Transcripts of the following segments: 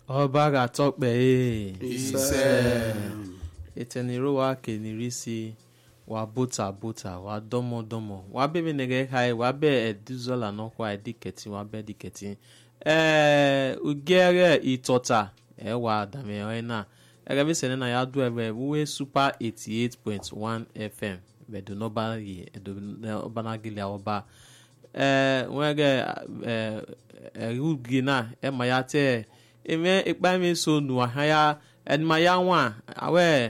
Obaga tokbe eteniro wa kenirisi wa buta wa domo wa be nege kai wa be eduzola no kwa ediketi wa be diketi ugere itota wa dame na ebe sene na ya du ebe we super 88.1 FM be do no ba ye do obana gili oba wege ugina mayate eme ikpame so nu ahaya enmaya nwa awe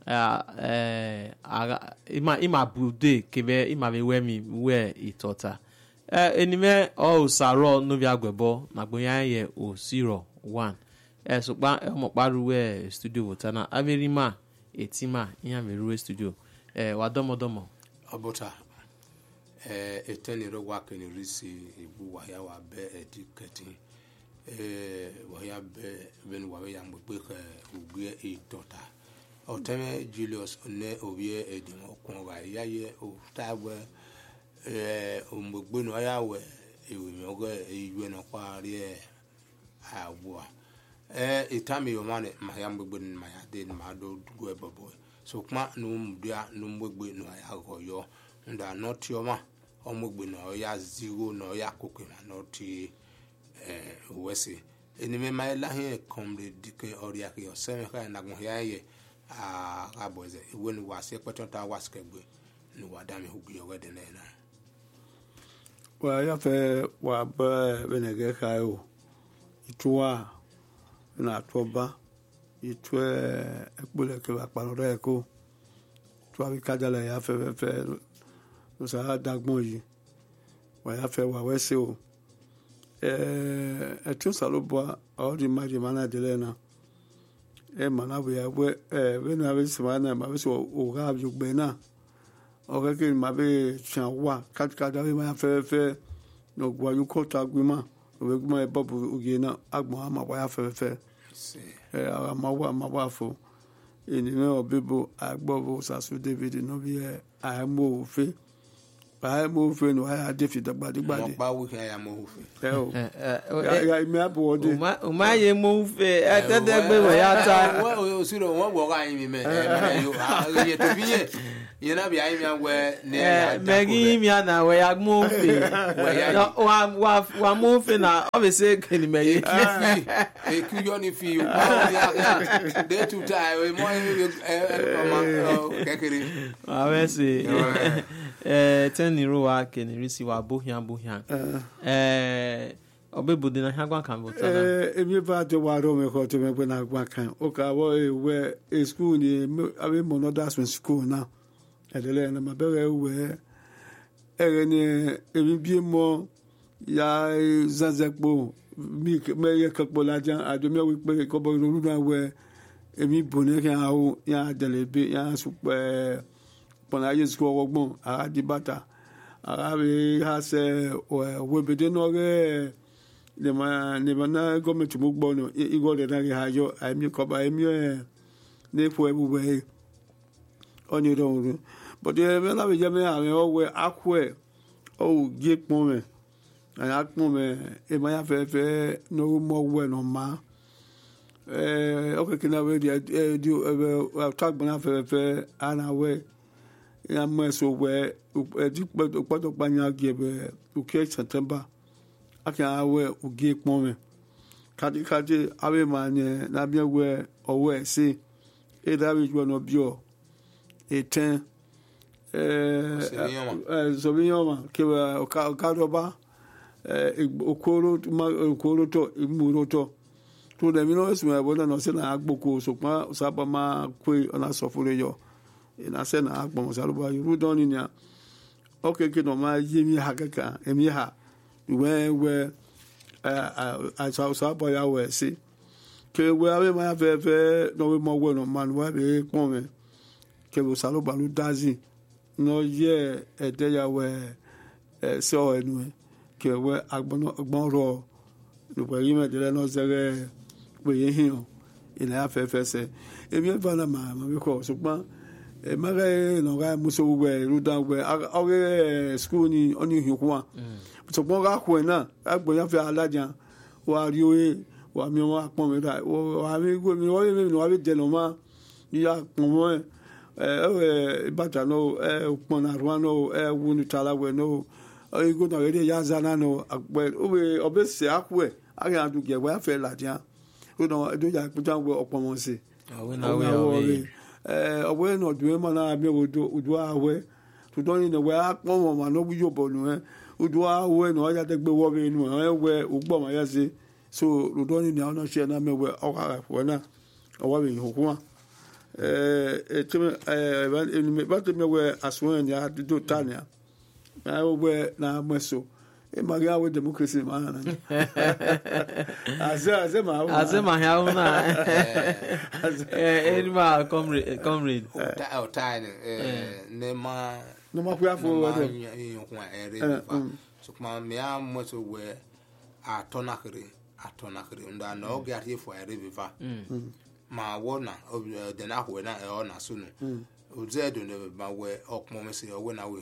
ima bude kebe ima wemi we itota enime o saro no bi agbebo na gboyan ye o 01 so pa mo paru we studio wotana amerima etima iya meru studio wa domo abota eteniro wa kenirisi ibu wa ya wa be educating waya be ben wa ya mgbe ka ugbe itota oteme Julius ne obie edimo kon wa ya ye o tagwe mgbe no ya we ewe ogo ewe no kwa rie agwa itami yo mane ma ya mgbe ma ya de ma do go ebobo so kuma no mdua no mgbe no ya go yo nda not yo ma omgbe no ya zero no ya kokwe ma not wese enime mai la hin komre dike oria ke oseme ka na gun ya ye aboze when wase kwetota waskegbe ni wadame hugu yo wede na wa ya fe wa ba benege kayo itwa na toba itwe ekbole ke wa parore ko twa bi kadala ya fe no sa dagbon yi wa ya fe wa wese o etu saloboa odi maji mana delena mana buya we na be simana ma be so o ga bi gbe na o ga ke ma be chan wa ka da we ma fe no gwa yu ko ta gbima o be gbima e bobu uge na agbon ma wa ya fe ma wa fo eni me obibo agbobo sasu David no bi a mo fe I move in why I defeat the body. I move. I may have body. My move at the way. Well, you don't want what I mean. You know, behind where Maggie Miana, where I move. One moving, obviously, can you make it? A curiosity feel. They're too tired. I will see. Teniro wa kenirisi wa bohian obebude na hagwan kan botana emi ba de wa ro me ko to me gbe na agwan kan o ka wo we school ni abi monodas school na edele na mabere we ni emi bi mo ya zanzekpo mi me ye kakpo la jan ado me wi pe ko bo ru na we emi bone kan awo ya delebe ya super pona yesu ko wogbon ara di bata ara be ha se webede no re le ma na government mo gbo no igo de na re ha yo ami ko ba emi ne fo ebuwe oni ro but me la be je me ame o we akwe o ge pon me ana pon me e ma ya fe no mo we no ma o ke na we di tag bana fe ana we ya mweso we ukpoto panya gebe uke September aka we uge pon me kadi awe manye na bia we owe si e da bi no bio eten so bioma ke ka roba okoro to imuro to de mi no esme bona no se na agboko so pa sapa ma kwe ona sofure yo ina se na agbon saluba yu don ni ya okay ke no ma yemi hakaka emi ha we I saw boy ya we si ke we ave ma fe no we mo we no man we be pon me ke wo saluba lu dazi no ye ede ya we so enu ke we agbon ro lu pe yi me de no zere we yin ina fe se emi va na ma me ko so pa mare no ga muso we ruda we awe school ni oni hukuma so bon ga ko na agbo ya fe alajan wa ri wa mi wa pon mi da wa mi go mi wa bi de no ma ya pon mo bata no pon na ro no wunu tala we no go na re ya zana no agbe obese akwe aga adu ge wa fe la dia o no do ya puta we opon mo se awe na we ọwọ́ náà dùn ẹ́ mọ́ náà bí odò àwẹ́ tòtọ́ ní ìnáwó àpọ̀n wọn mà náà wíyọ̀ bọ̀ nù ẹ́ odò àwẹ́ náà ọjà tẹ́ gbé wọ́ọ̀bẹ inú ẹ̀ wẹ́ ògbọ́n mà yá sí so tòtọ́ ní ìnáwó náà ṣe ẹ̀ náà mẹ́wẹ́ ọkọ̀ àfọ̀ náà ọwọ́ mi yòókù wọn. bá tó mẹ́wẹ́ àsùnwọ̀n ẹ̀ ní àdúgbò tánìà náà wẹ́ náà mẹ́sọ̀ magi awo democracy ma na aze ma ha una ma comrade o ta ne ma kuya fo wa ko ere so kuma me am mo so we atonakere nda na o ga ri fo ere viva ma wona de na ho na o na so no o ze do ne ba we okmo me se o we na we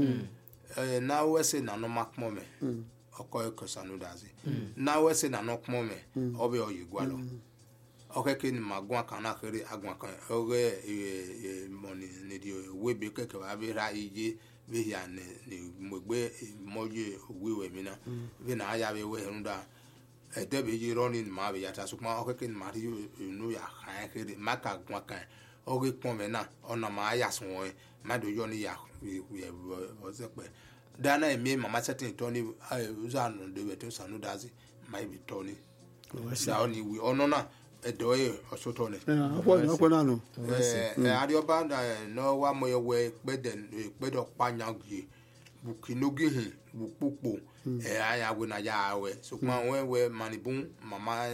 na wese na no makmo me okoy kosanu dazi na wese na no kmo me obe oyigwalo okeke ni magwa kana kere agwa kan oge money ne dio webe keke ba be ra ije be ya ne mogbe moje ogwewe mi na be na aya be we nda edebe ji running ma be ya ta so ma okeke ni mari nu ya kan kere maka gwa kan oge kmo me na ona ma aya so ma do yo ni ya ozepe dana eme mama setting tony uzanu de wetu sanu dazi mai bi tony da oni wi onona edoye osotone apo na no arioba no wa moyo we pedo panyagi bukinogi hin bupopo aya we na ya we so kuma we manibun mama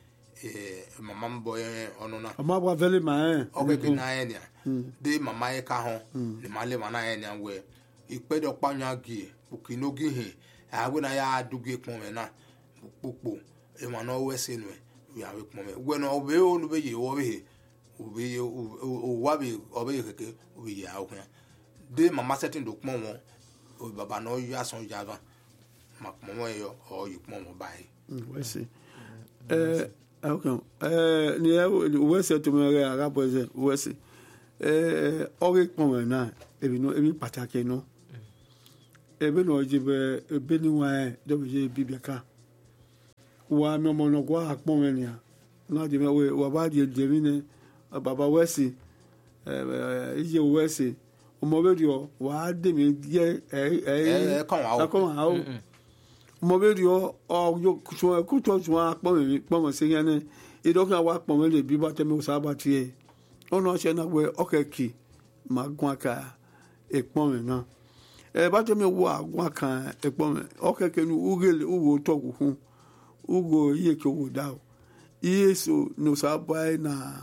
mama mboy onona mama wa vele ma okeke na enia de mama e ka ho ni male mana enia we ipedo panyagi bukinogi hin awe na ya aduge pon me na popo e ma no we se no we awe pon me we no obe o no be ye wo be obe o wa be obe keke obe ya o kan de mama setting do pon won o baba no yu ason java ma pon mo yo o yu pon mo bai we se okay ni we se to me ara bo se we se ore pon me na ebi pàtàkì no ebe no jibe ebe ni wa do je bibiaka wa mi mo no kwa apon me nia na je me we wa ba je mi ne baba wesi ije wesi o mo be dio wa de mi je kan wa o mo be dio o yo ku to so apon mi pon mo se yan ne idokan wa apon me le bi ba te mi sa ba ti e ono se na we okeki ma gun aka ekpon me na ba te me wo agwa kan ekpon me okeke nu ugele ugo togu hu ugo ye ke wo da yeso no sa bai na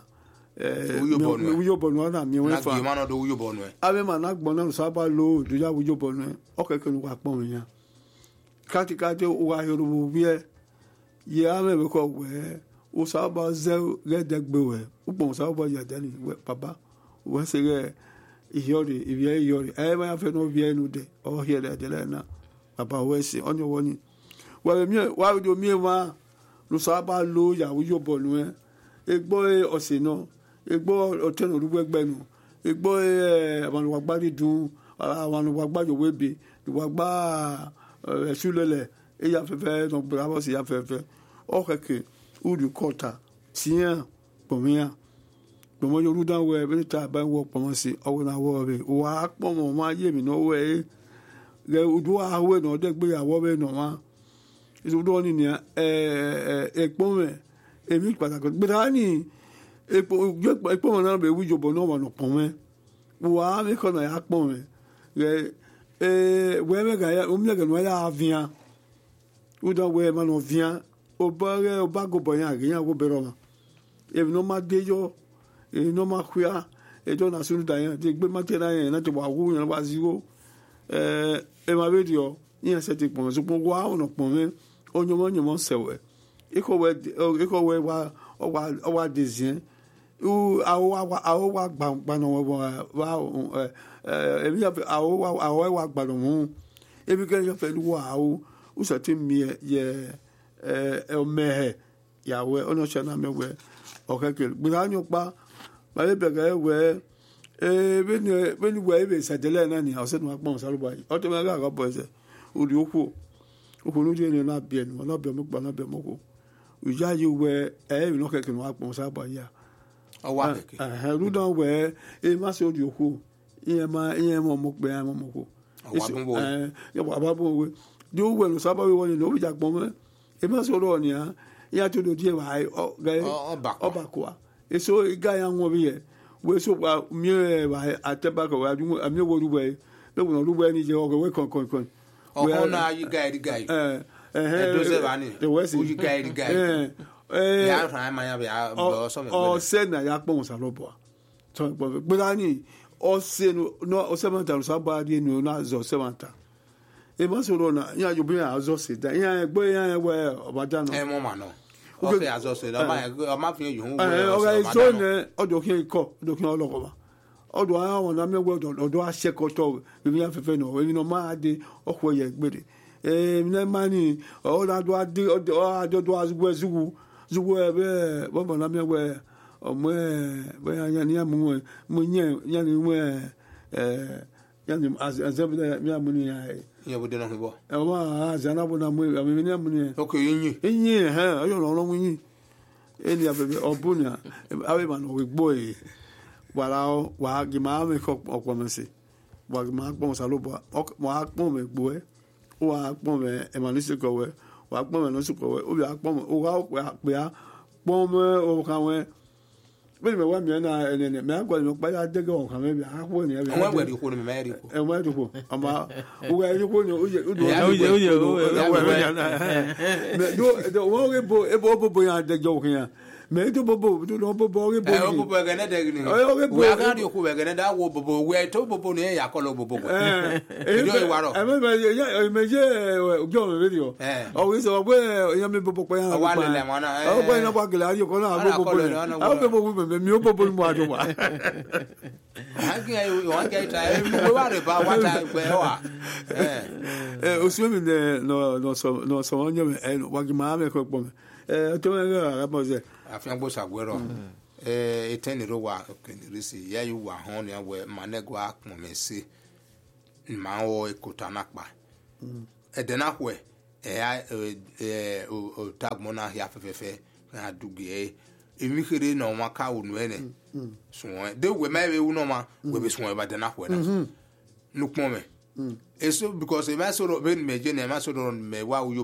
uyo bonu na mi won fa na gima no do uyo bonu ave ma na gbon na sa ba lo do ja uyo bonu okeke nu wa pon me ya kati o wa yorubu bi e ye ame be ko we o sa ba ze ge de gbe we o pon sa ba ya dani we baba we se ge iyori ibia iyori ma ya fe no bia nu de o here de le na baba we se onyo woni wa do mi wa lu sa ba lo ya uyo bonu egbo ose no egbo otenu rugbo egbe nu egbo àwọn wa gba dun àwọn wa gba yo webe wa gba sulele e ya fefe no bravo si ya fefe o keke udu kota tian pomia pomo yorudan we be ta ba wo pomo si o na wo be wa pomo ma ye mi no we le udu a we no de gbe awo be no ma isu do ni ni ekpo me emi patako gbe da ni ekpo na be wi jobo no ma no pomo wa me ko na ya pomo le we me ga ya o mi ga no ya avian udan we ma no vian o ba go boyan ga yan go bero ma e no ma de yo e no ma kuya e do na sunu da yan de gbe ma te na yan na te wa wu yan ba zero e ma be dio yan se te pon so pon wa o no pon me o nyomo sewe e ko we wa o wa dezien u awo wa gba no wa e bi awo wa gba no mu e bi ke yo fe lu wa o u se te mi ye o mehe ya we ono chana me we okeke gbanyo pa ba le bege we beni we be sadele na ni o se no apon salo ba o to me ga ga bo se ori oku no je ni na bi enu na bi mo gba na bi mo ko uja yi we no keke no apon salo ba ya ọwọ́ kẹ̀kẹ́ ru don we ma se ori oku iye mo mo pe mo ko ọwọ́ ababo we di o we no saba we woni no bi ja pon me ma se oro ni a ya to do die wa ọba ko eso iga ya nwo bi ye we so wa mi wa ateba ko wa ju ami wo ruwe le wo ruwe ni je o we kon ọkọ na you guide do se ba ni o you guide ya ran ma ya ba o so me o se na ya pon sa lo bo so gbe ni o se no o se ma ta so ba di ni na zo se ma ta e ma so ro na ya ju bi ya zo se da ya gbe ya we obaja no mo ma no o fe azo se da ma fi you hu o so ne odo kin ko odo kin oloko ma odo awon na me we odo a se ko to bi ya fefe no we no ma de okwo ye gbere ne mani o da do ade o do azugwe zugu ebe bo na me we o mo we ya ni amu mo nye ya ni we ya ni azabda mi amu ni ya ya bo de no bo wa azana bo na mo mi ni amu ni okay yin ayo lo lo yin eni abebe obunya awe man we boy wala wa gima me ko okwamse wa gima gbon salobo wa gbon me gbo wa gbon me emanisi ko we wa gbon me no su ko we o bi gbon o wa pe a gbon me o kan we be me wa mi na ene me agwa mi pa ya dege o kan me bi a ko ni e bi wa we ko ni me ri ko e wa ri ko ama o ga ri ko ni o je do wo ge bo ya dege o kan ya me do bobo do no bobo ge bo bobo ga na de ni we ga ri ko we ga na da wo bobo we to bobo ni ya ko lo bobo ko do i waro me je ojo me video o we so we yan me bobo pa yan o wa le mo na o pa na pa gele ari ko na bobo o bobo me mi o bobo mo ajo wa ha ki ai wa ga ta we wa re ba wa ta pe wa o so mi no so onye me wa gi ma me ko po me to me ga po se afian gbo sagwero eteniro wa kenirisi ya yu wa hon ya we manego akpon mesi ma o ekota nakpa edena hwe o tagmona ya fefefe na dugie emikere na onwa ka onu ene so de we ma we no ma we be so ba de na hwe na nukpon me eso because e ma so ro ben meje na ma so ro me wa